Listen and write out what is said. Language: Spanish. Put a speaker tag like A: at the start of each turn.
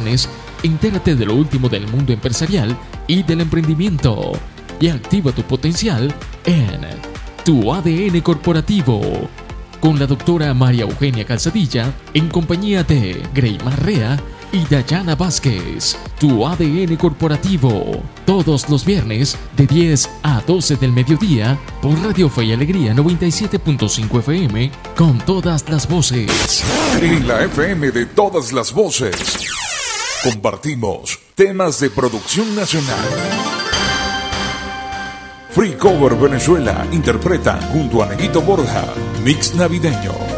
A: inversiones, entérate de lo último del mundo empresarial y del emprendimiento y activa tu potencial en Tu ADN Corporativo con la doctora María Eugenia Calzadilla en compañía de Greymar Rea y Dayana Vázquez. Tu ADN Corporativo, todos los viernes de 10 a 12 del mediodía por Radio Fe y Alegría 97.5 FM con todas las voces.
B: En la FM de todas las voces compartimos temas de producción nacional. Free Cover Venezuela interpreta junto a Neguito Borja Mix Navideño.